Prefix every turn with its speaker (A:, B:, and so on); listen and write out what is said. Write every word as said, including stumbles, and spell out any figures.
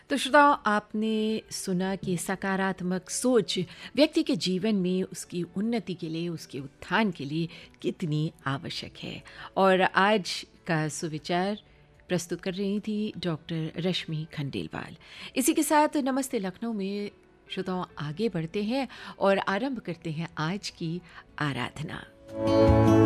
A: तो श्रोताओ, आपने सुना कि सकारात्मक सोच व्यक्ति के जीवन में उसकी उन्नति के लिए, उसके उत्थान के लिए कितनी आवश्यक है। और आज का सुविचार प्रस्तुत कर रही थी डॉक्टर रश्मि खंडेलवाल। इसी के साथ नमस्ते लखनऊ में श्रोताओं आगे बढ़ते हैं और आरंभ करते हैं आज की आराधना।